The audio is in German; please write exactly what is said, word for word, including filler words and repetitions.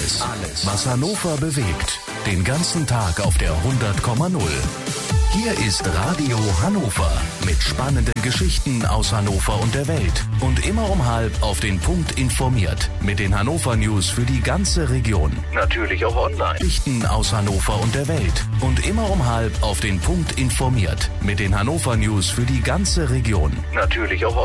Alles, alles, was Hannover bewegt. Den ganzen Tag auf der hundert Komma null. Hier ist Radio Hannover mit spannenden Geschichten aus Hannover und der Welt. Und immer um halb auf den Punkt informiert. Mit den Hannover News für die ganze Region. Natürlich auch online. Geschichten aus Hannover und der Welt. Und immer um halb auf den Punkt informiert. Mit den Hannover News für die ganze Region. Natürlich auch online.